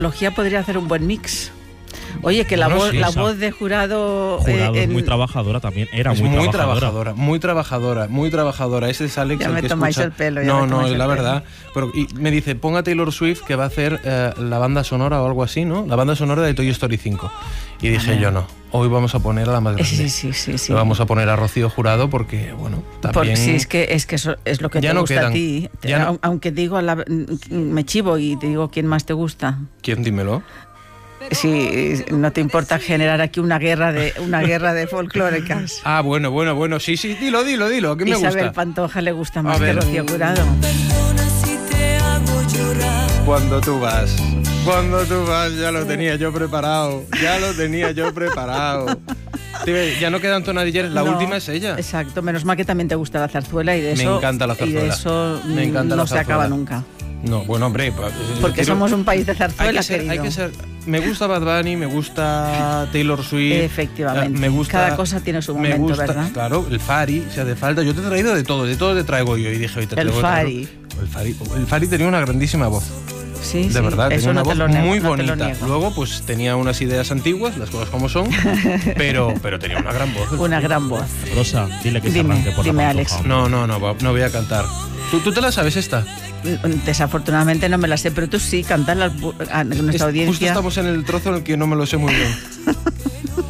tecnología podría hacer un buen mix. Oye, que la voz de Jurado es muy trabajadora también. Era muy trabajadora. Muy trabajadora. Ese es Alex. Ya me tomáis el pelo. No, es la verdad. Pero, y me dice, ponga Taylor Swift que va a hacer la banda sonora o algo así, ¿no? La banda sonora de Toy Story 5. Y dije yo, no. Hoy vamos a poner a la más grande. Sí. Vamos a poner a Rocío Jurado porque, bueno, también... Porque sí, es que eso es lo que te gusta a ti. Aunque digo, me chivo y te digo quién más te gusta. ¿Quién? Dímelo. Si no te importa generar aquí una guerra de folclóricas. Ah, bueno, sí, dilo, que me gusta. Isabel Pantoja le gusta más que Rocío Jurado. Cuando tú vas, ya lo tenía yo preparado. Ya no quedan tonadilleres, la última es ella. Exacto, menos mal que también te gusta la zarzuela y de eso. Me encanta la zarzuela. Y de eso no se acaba nunca. No, bueno, hombre... Porque somos un país de zarzuela, querido. Me gusta Bad Bunny, me gusta Taylor Swift. Efectivamente. Me gusta, cada cosa tiene su momento, ¿verdad? Claro, el Fari, si hace falta. Yo te he traído de todo te traigo yo. Y dije, hoy te traigo el Fari. El Fari tenía una grandísima voz. Sí, de verdad, tenía una voz muy bonita. No Luego, pues tenía unas ideas antiguas, las cosas como son, pero tenía una gran voz. Una gran voz. Rosa, dile que se arranque por dime, la Alex. No voy a cantar. ¿Tú te la sabes esta? Desafortunadamente no me la sé, pero tú sí, cantarla a nuestra audiencia. Justo estamos en el trozo en el que no me lo sé muy bien.